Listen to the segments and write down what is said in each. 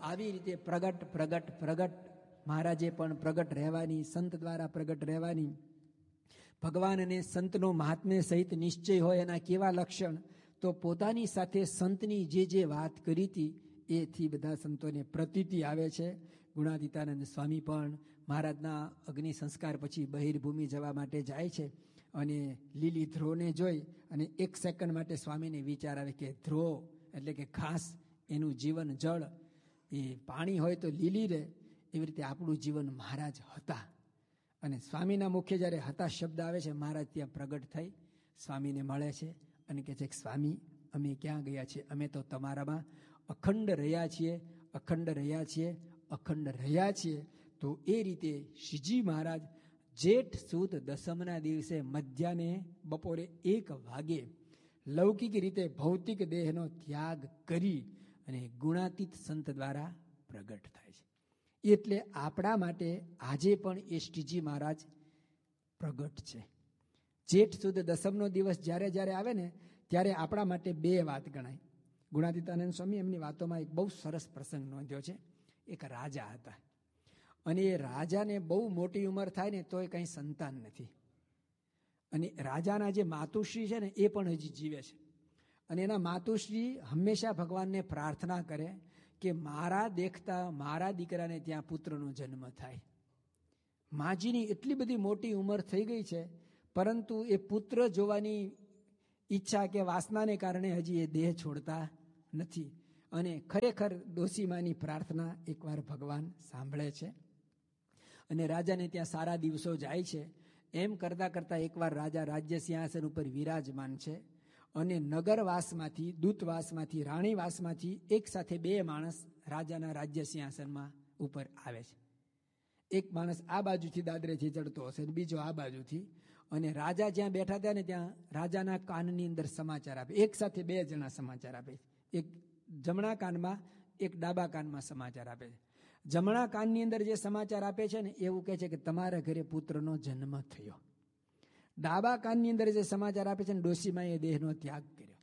આવી રીતે પ્રગટ પ્રગટ પ્રગટ મહારાજે પણ પ્રગટ રહેવાની, સંત દ્વારા પ્રગટ રહેવાની, ભગવાન અને સંતનો મહાત્મ્ય સહિત નિશ્ચય હોય એના કેવા લક્ષણ, તો પોતાની સાથે સંતની જે વાત કરી હતી એથી બધા સંતોને પ્રતીતિ આવે છે. ગુણાતીતાનંદ સ્વામી પણ મહારાજના અગ્નિ સંસ્કાર પછી બહિર્ભૂમિ જવા માટે જાય છે અને લીલી ધ્રોને જોઈ અને 1 સેકન્ડ માટે સ્વામીને વિચાર આવે કે ધ્રો એટલે કે ઘાસ, એનું જીવન જળ, એ પાણી હોય તો લીલી રહે, એવી રીતે આપણું જીવન મહારાજ હતા. અને સ્વામીના મુખે જ્યારે હતા શબ્દ આવે છે, મહારાજ ત્યાં પ્રગટ થઈ સ્વામીને મળે છે અને કહે છે કે સ્વામી, અમે ક્યાં ગયા છીએ? અમે તો તમારામાં અખંડ રહ્યા છીએ, અખંડ રહ્યા છીએ, અખંડ રહ્યા છીએ. તો એ રીતે શ્રીજી મહારાજ જેઠ સુદ દસમના દિવસે મધ્યાહને બપોરે 1 વાગે લૌકિક રીતે ભૌતિક દેહનો ત્યાગ કરી અને ગુણાતીત સંત દ્વારા પ્રગટ થાય છે. એટલે આપણા માટે આજે પણ એ શ્રીજી મહારાજ પ્રગટ છે. જેઠ સુદ દસમનો દિવસ જ્યારે જ્યારે આવે ને ત્યારે આપણા માટે 2 વાત ગણાય. ગુણાતીતાનંદ સ્વામી એમની વાતોમાં એક બહુ સરસ પ્રસંગ નોંધ્યો છે. એક રાજા હતા અને એ રાજાને બહુ મોટી ઉંમર થાય ને તોય કંઈ સંતાન નથી. અને રાજાના જે માતુશ્રી છે ને એ પણ હજી જીવે છે. અને એના માતુશ્રી હંમેશા ભગવાનને પ્રાર્થના કરે કે મારા દેખતા મારા દીકરાને ત્યાં પુત્રનો જન્મ થાય. માજીની એટલી બધી મોટી ઉંમર થઈ ગઈ છે, પરંતુ એ પુત્ર જોવાની ઈચ્છા કે વાસનાને કારણે હજી એ દેહ છોડતા નથી. અને ખરેખર ડોસીમાની પ્રાર્થના એકવાર ભગવાન સાંભળે છે અને રાજાને ત્યાં સારા દિવસો જાય છે. એમ કરતાં કરતાં એકવાર રાજા રાજ્ય સિંહાસન ઉપર વિરાજમાન છે અને નગરવાસમાંથી, દૂતવાસમાંથી, રાણીવાસમાંથી એક સાથે 2 માણસ રાજાના રાજ્ય સિંહાસનમાં ઉપર આવે છે. એક માણસ આ બાજુથી દાદરેથી ચડતો હશે અને બીજો આ બાજુથી. અને રાજા જ્યાં બેઠા હતા ને ત્યાં રાજાના કાનની અંદર સમાચાર આપે. એક સાથે 2 જણા સમાચાર આપે. એક જમણા કાનમાં, એક ડાબા કાનમાં સમાચાર આપે છે. જમણા કાનની અંદર જે સમાચાર આપે છે ને એવું કહે છે કે તમારા ઘરે પુત્રનો જન્મ થયો. ડાબા કાનની અંદર જે સમાચાર આપે છે ને ડોશીમાએ દેહનો ત્યાગ કર્યો.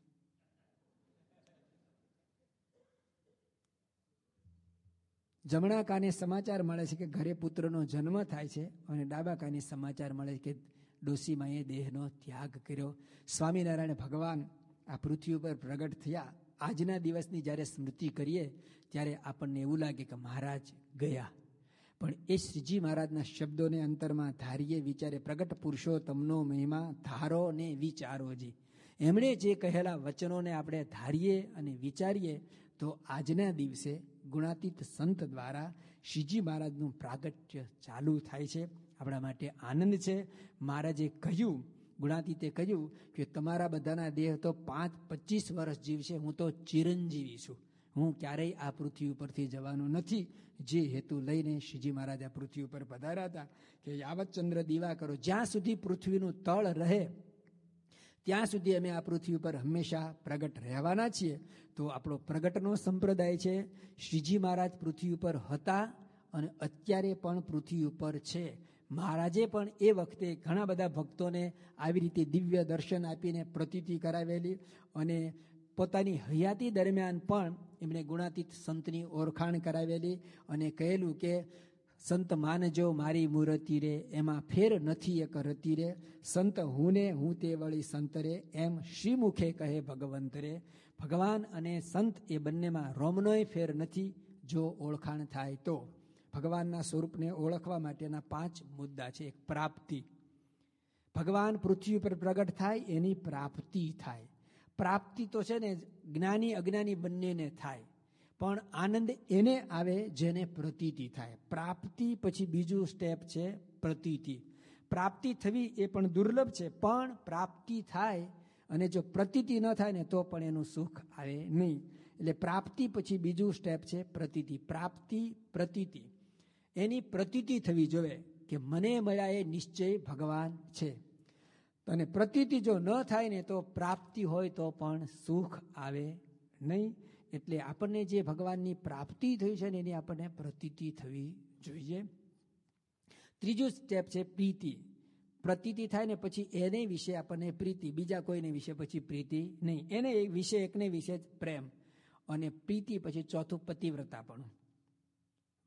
જમણા કાને સમાચાર મળે છે કે ઘરે પુત્રનો જન્મ થાય છે અને ડાબા કાને સમાચાર મળે છે કે ડોશીમાએ દેહનો ત્યાગ કર્યો. સ્વામિનારાયણ ભગવાન આ પૃથ્વી ઉપર પ્રગટ થયા. આજના દિવસની જ્યારે સ્મૃતિ કરીએ ત્યારે આપણને એવું લાગે કે મહારાજ ગયા, પણ એ શ્રીજી મહારાજના શબ્દોને અંતરમાં ધારીએ, વિચારે. પ્રગટ પુરુષોત્તમનો મહિમા ધારો ને વિચારોજી. એમણે જે કહેલા વચનોને આપણે ધારીએ અને વિચારીએ તો આજના દિવસે ગુણાતીત સંત દ્વારા શ્રીજી મહારાજનું પ્રાગટ્ય ચાલુ થાય છે. આપણા માટે આનંદ છે. મહારાજે કહ્યું, ગુણાતીતે કહ્યું કે તમારા બધાના દેહ તો 5-25 વર્ષ જીવશે, હું તો ચિરંજીવી છું, હું ક્યારેય આ પૃથ્વી ઉપરથી જવાનો નથી. જે હેતુ લઈને શ્રીજી મહારાજ આ પૃથ્વી ઉપર પધાર્યા હતા કે યાવત ચંદ્ર દીવા કરો, જ્યાં સુધી પૃથ્વીનું તળ રહે ત્યાં સુધી અમે આ પૃથ્વી ઉપર હંમેશા પ્રગટ રહેવાના છીએ. તો આપણો પ્રગટનો સંપ્રદાય છે. શ્રીજી મહારાજ પૃથ્વી ઉપર હતા અને અત્યારે પણ પૃથ્વી ઉપર છે. મહારાજે પણ એ વખતે ઘણા બધા ભક્તોને આવી રીતે દિવ્ય દર્શન આપીને પ્રતીતિ કરાવેલી અને પોતાની હયાતી દરમિયાન પણ એમણે ગુણાતીત સંતની ઓળખાણ કરાવેલી અને કહેલું કે સંત માનજો મારી મૂર્તિ રે, એમાં ફેર નથી એક રતી રે, સંત હું ને હું તે વળી સંત રે, એમ શ્રીમુખે કહે ભગવંત રે. ભગવાન અને સંત એ બંનેમાં રોમનોય ફેર નથી જો ઓળખાણ થાય તો. ભગવાનના સ્વરૂપને ઓળખવા માટેના 5 મુદ્દા છે. એક પ્રાપ્તિ, ભગવાન પૃથ્વી ઉપર પ્રગટ થાય એની પ્રાપ્તિ થાય. પ્રાપ્તિ તો છે ને જ્ઞાની અજ્ઞાની બંનેને થાય, પણ આનંદ એને આવે જેને પ્રતીતિ થાય. પ્રાપ્તિ પછી બીજું સ્ટેપ છે પ્રતીતિ. પ્રાપ્તિ થવી એ પણ દુર્લભ છે, પણ પ્રાપ્તિ થાય અને જો પ્રતીતિ ન થાય ને તો પણ એનું સુખ આવે નહીં. એટલે પ્રાપ્તિ પછી બીજું સ્ટેપ છે પ્રતીતિ. પ્રાપ્તિ, પ્રતીતિ, એની પ્રતીતિ થવી જોઈએ કે મને મળ્યા એ નિશ્ચય ભગવાન છે. અને પ્રતીતિ જો ન થાય ને તો પ્રાપ્તિ હોય તો પણ સુખ આવે નહીં. એટલે આપણને જે ભગવાનની પ્રાપ્તિ થઈ છે ને એની આપણને પ્રતીતિ થવી જોઈએ. ત્રીજું સ્ટેપ છે પ્રીતિ. પ્રતીતિ થાય ને પછી એને વિશે આપણને પ્રીતિ, બીજા કોઈને વિશે પછી પ્રીતિ નહીં, એને વિશે એકને વિશે જ પ્રેમ. અને પ્રીતિ પછી ચોથું પતિવ્રતાપણું.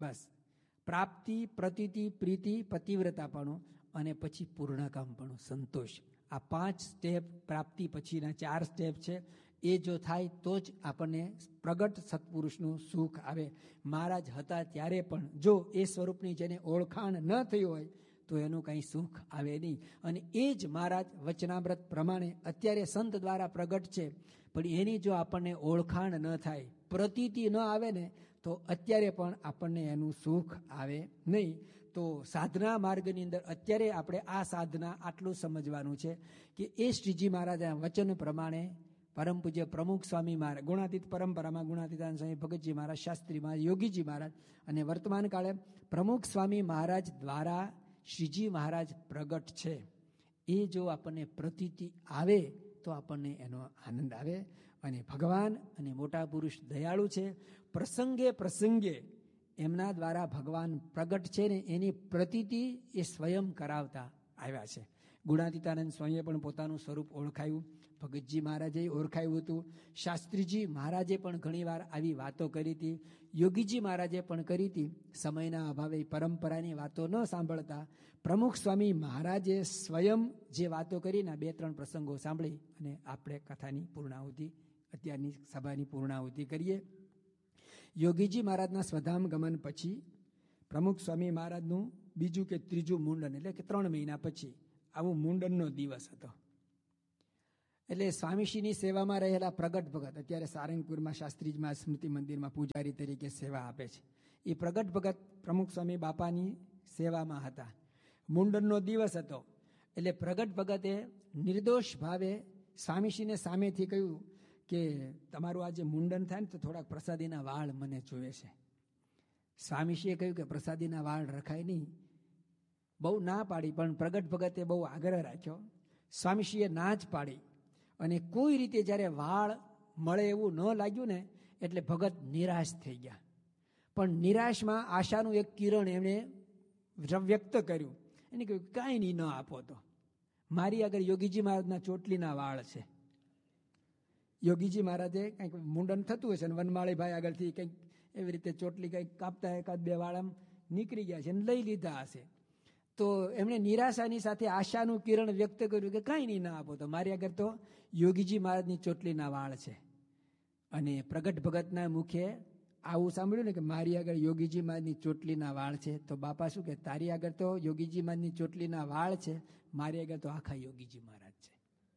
બસ પ્રાપ્તિ, પ્રતીતિ, પ્રીતિ, પતિવ્રતાપણું અને પછી પૂર્ણકામપણું, સંતોષ. આ 5 સ્ટેપ, પ્રાપ્તિ પછીના 4 સ્ટેપ છે. એ જો થાય તો જ આપણને પ્રગટ સત્પુરુષનું સુખ આવે. મહારાજ હતા ત્યારે પણ જો એ સ્વરૂપની જેને ઓળખાણ ન થઈ હોય તો એનું કંઈ સુખ આવે નહીં. અને એ જ મહારાજ વચનામૃત પ્રમાણે અત્યારે સંત દ્વારા પ્રગટ છે, પણ એની જો આપણને ઓળખાણ ન થાય, પ્રતીતિ ન આવે ને, તો અત્યારે પણ આપણને એનું સુખ આવે નહીં. તો સાધના માર્ગની અંદર અત્યારે આપણે આ સાધના આટલું સમજવાનું છે કે એ શ્રીજી મહારાજના વચન પ્રમાણે પરમ પૂજ્ય પ્રમુખ સ્વામી મહારાજ, ગુણાતીત પરંપરામાં ગુણાતીતાનંદ સ્વામી ભગતજી મહારાજ, શાસ્ત્રી મહારાજ, યોગીજી મહારાજ અને વર્તમાન કાળે પ્રમુખ સ્વામી મહારાજ દ્વારા શ્રીજી મહારાજ પ્રગટ છે. એ જો આપણને પ્રતીતિ આવે તો આપણને એનો આનંદ આવે. અને ભગવાન અને મોટા પુરુષ દયાળુ છે. પ્રસંગે પ્રસંગે એમના દ્વારા ભગવાન પ્રગટ છે ને એની પ્રતીતિ એ સ્વયં કરાવતા આવ્યા છે. ગુણાતીતાનંદ સ્વામીએ પણ પોતાનું સ્વરૂપ ઓળખાયું, ભગતજી મહારાજે ઓળખાયું હતું, શાસ્ત્રીજી મહારાજે પણ ઘણીવાર આવી વાતો કરી હતી, યોગીજી મહારાજે પણ કરી હતી. સમયના અભાવે પરંપરાની વાતો ન સાંભળતા પ્રમુખ સ્વામી મહારાજે સ્વયં જે વાતો કરીને 2-3 પ્રસંગો સાંભળી અને આપણે કથાની પૂર્ણાહુતિ, અત્યારની સભાની પૂર્ણાહુતિ કરીએ. યોગીજી મહારાજના સ્વધામ ગમન પછી પ્રમુખ સ્વામી મહારાજનું બીજું કે ત્રીજું મુંડન, એટલે કે 3 મહિના પછી આવું મુંડનનો દિવસ હતો. એટલે સ્વામીશ્રીની સેવામાં રહેલા પ્રગટ ભગત, અત્યારે સારંગપુરમાં શાસ્ત્રીજીમાં સ્મૃતિ મંદિરમાં પૂજારી તરીકે સેવા આપે છે, એ પ્રગટ ભગત પ્રમુખ સ્વામી બાપાની સેવામાં હતા. મુંડનનો દિવસ હતો એટલે પ્રગટ ભગતે નિર્દોષ ભાવે સ્વામીશ્રીને સામેથી કહ્યું કે તમારું આજે મુંડન થાય ને તો થોડાક પ્રસાદીના વાળ મને જોવે છે. સ્વામીશ્રીએ કહ્યું કે પ્રસાદીના વાળ રખાય નહીં. બહુ ના પાડી, પણ પ્રગટ ભગતે બહુ આગ્રહ રાખ્યો. સ્વામીશ્રીએ ના જ પાડી અને કોઈ રીતે જ્યારે વાળ મળે એવું ન લાગ્યું ને એટલે ભગત નિરાશ થઈ ગયા. પણ નિરાશમાં આશાનું એક કિરણ એમણે વ્યક્ત કર્યું. એને કહ્યું કાંઈ નહીં, ન આપો તો મારી આગળ યોગીજી મહારાજના ચોટલીના વાળ છે. યોગીજી મહારાજે કંઈક મુંડન થતું હશે ને વનમાળીભાઈ આગળથી કંઈક એવી રીતે ચોટલી કંઈક કાપતા 1-2 વાળ આમ નીકળી ગયા છે અને લઈ લીધા હશે. તો એમણે નિરાશાની સાથે આશાનું કિરણ વ્યક્ત કર્યું કે કાંઈ નહીં, ના આપો તો મારી આગળ તો યોગીજી મહારાજની ચોટલીના વાળ છે. અને પ્રગટ ભગતના મુખે આવું સાંભળ્યું ને કે મારી આગળ યોગીજી મહારાજની ચોટલીના વાળ છે, તો બાપા શું કે તારી આગળ તો યોગીજી મહારાજની ચોટલીના વાળ છે, મારી આગળ તો આખા યોગીજી મહારાજ છે.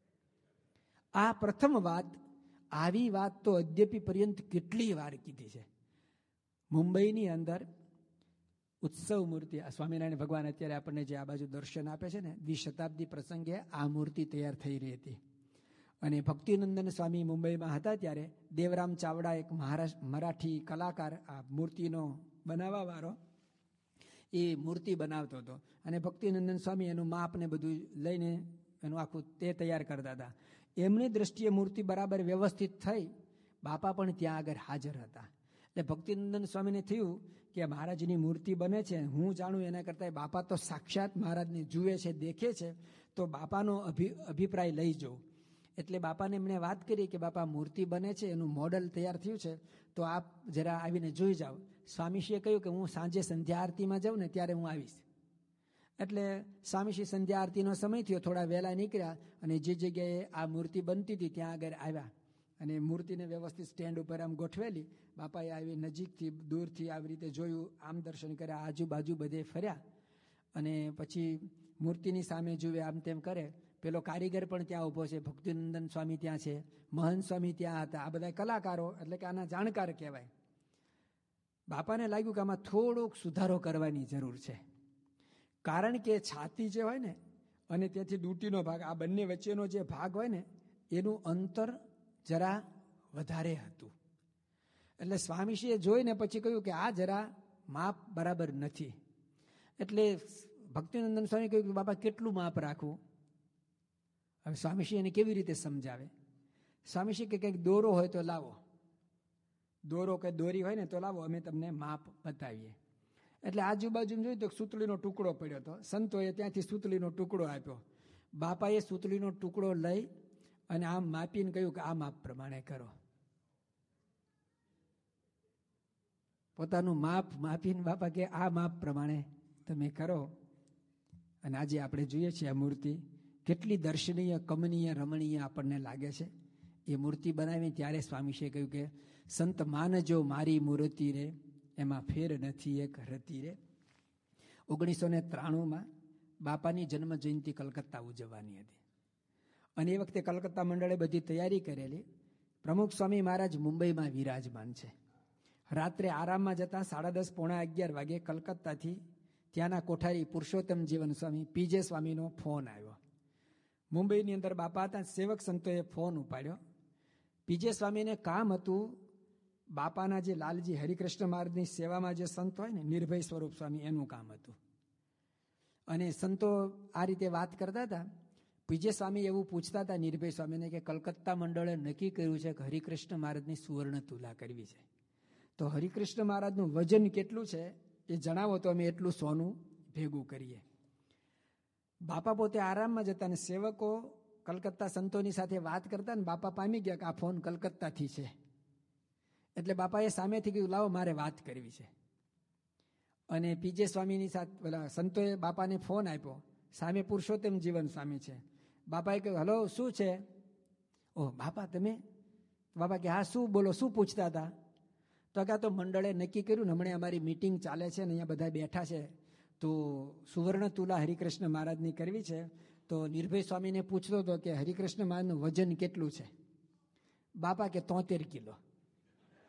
આ પ્રથમ વાત. આવી વાત તો અદ્યપી પર્યંત કેટલી વાર કીધી છે. મુંબઈની અંદર ઉત્સવ મૂર્તિ, આ સ્વામિનારાયણ ભગવાન અત્યારે આપણને જે આ બાજુ દર્શન આપે છે ને, 20 પ્રસંગે આ મૂર્તિ તૈયાર થઈ રહી હતી. અને ભક્તિનંદન સ્વામી મુંબઈમાં હતા ત્યારે દેવરામ ચાવડા, એક મરાઠી કલાકાર, આ મૂર્તિનો બનાવવા વાળો, એ મૂર્તિ બનાવતો હતો. અને ભક્તિનંદન સ્વામી એનું માપ ને બધું લઈને એનું આખું તે તૈયાર કરતા હતા. એમની દ્રષ્ટિએ મૂર્તિ બરાબર વ્યવસ્થિત થઈ. બાપા પણ ત્યાં આગળ હાજર હતા. એટલે ભક્તિનંદન સ્વામીને થયું કે મહારાજની મૂર્તિ બને છે, હું જાણું એના કરતાં બાપા તો સાક્ષાત મહારાજને જુએ છે, દેખે છે, તો બાપાનો અભિપ્રાય લઈ જાઉં. એટલે બાપાને એમણે વાત કરી કે બાપા મૂર્તિ બને છે, એનું મોડલ તૈયાર થયું છે, તો આપ જરા આવીને જોઈ જાઓ. સ્વામીશ્રીએ કહ્યું કે હું સાંજે સંધ્યા આરતીમાં જાઉં ને ત્યારે હું આવીશ. એટલે સ્વામીશ્રી સંધ્યા આરતીનો સમય થયો, થોડા વહેલા નીકળ્યા અને જે જગ્યાએ આ મૂર્તિ બનતી હતી ત્યાં આગળ આવ્યા. અને મૂર્તિને વ્યવસ્થિત સ્ટેન્ડ ઉપર આમ ગોઠવેલી. બાપાએ આવી નજીકથી દૂરથી આવી રીતે જોયું, આમ દર્શન કર્યા, આજુબાજુ બધે ફર્યા અને પછી મૂર્તિની સામે જુએ, આમ તેમ કરે. પેલો કારીગર પણ ત્યાં ઊભો છે, ભક્તિનંદન સ્વામી ત્યાં છે, મહંત સ્વામી ત્યાં હતા. આ બધા કલાકારો, એટલે કે આના જાણકાર કહેવાય. બાપાને લાગ્યું કે આમાં થોડોક સુધારો કરવાની જરૂર છે. કારણ કે છાતી જે હોય ને અને તેથી ડૂટીનો ભાગ, આ બંને વચ્ચેનો જે ભાગ હોય ને એનું અંતર જરા વધારે હતું. એટલે સ્વામીશ્રીએ જોઈને પછી કહ્યું કે આ જરા માપ બરાબર નથી. એટલે ભક્તિનંદન સ્વામી કહ્યું કે બાપા કેટલું માપ રાખવું? હવે સ્વામીશ્રી એને કેવી રીતે સમજાવે? સ્વામીશ્રી કે કંઈક દોરો હોય તો લાવો, દોરો કે દોરી હોય ને તો લાવો, અમે તમને માપ બતાવીએ. એટલે આજુબાજુ જોયું તો સૂતળીનો ટુકડો પડ્યો હતો. સંતોએ ત્યાંથી સૂતળીનો ટુકડો આપ્યો. બાપાએ સૂતળીનો ટુકડો લઈ અને આમ માપીને કહ્યું કે આ માપ પ્રમાણે કરો. પોતાનું માપ માપીને બાપા કે આ માપ પ્રમાણે તમે કરો. અને આજે આપણે જોઈએ છીએ આ મૂર્તિ કેટલી દર્શનીય, કમનીય, રમણીય આપણને લાગે છે. એ મૂર્તિ બનાવી ત્યારે સ્વામીશ્રીએ કહ્યું કે સંત માનજો મારી મૂર્તિ રે, એમાં ફેર નથી એક રતી રે. 1993માં બાપાની જન્મ જયંતિ કલકત્તા ઉજવવાની હતી અને એ વખતે કલકત્તા મંડળે બધી તૈયારી કરેલી. પ્રમુખ સ્વામી મહારાજ મુંબઈમાં વિરાજમાન છે. રાત્રે આરામમાં જતા 10:30 પોણા 11 વાગે કલકત્તાથી ત્યાંના કોઠારી પુરુષોત્તમ જીવન સ્વામી પીજે સ્વામીનો ફોન આવ્યો. મુંબઈની અંદર બાપા હતા. સેવક સંતોએ ફોન ઉપાડ્યો. પીજે સ્વામીને કામ હતું બાપાના જે લાલજી હરિકૃષ્ણ મહારાજની સેવામાં જે સંત હોય ને, નિર્ભય સ્વરૂપ સ્વામી, એનું કામ હતું. અને સંતો આ રીતે વાત કરતા હતા. પીજે સ્વામી એવું પૂછતા હતા નિર્ભય સ્વામીને કે કલકત્તા મંડળે નક્કી કર્યું છે કે હરિકૃષ્ણ મહારાજની સુવર્ણ તુલા કરવી છે, તો હરિકૃષ્ણ મહારાજનું વજન કેટલું છે એ જણાવો તો અમે એટલું સોનું ભેગું કરીએ. બાપા પોતે આરામમાં જતા અને સેવકો કલકત્તા સંતોની સાથે વાત કરતા ને બાપા પામી ગયા કે આ ફોન કલકત્તાથી છે. એટલે બાપાએ સામેથી કીધું લાવો મારે વાત કરવી છે. અને પીજે સ્વામીની સાથે પેલા સંતોએ બાપાને ફોન આપ્યો. સામે પુરુષોત્તમ જીવન સ્વામી છે. બાપાએ કહ્યું હલો શું છે? ઓહ બાપા તમે? બાપા કે હા શું બોલો, શું પૂછતા હતા? તો કે આ તો મંડળે નક્કી કર્યું ને, હમણાં અમારી મીટિંગ ચાલે છે ને અહીંયા બધા બેઠા છે, તો સુવર્ણ તુલા હરિકૃષ્ણ મહારાજની કરવી છે. તો નિર્ભય સ્વામીને પૂછતો હતો કે હરિકૃષ્ણ મહારાજનું વજન કેટલું છે? બાપા કે 73 કિલો.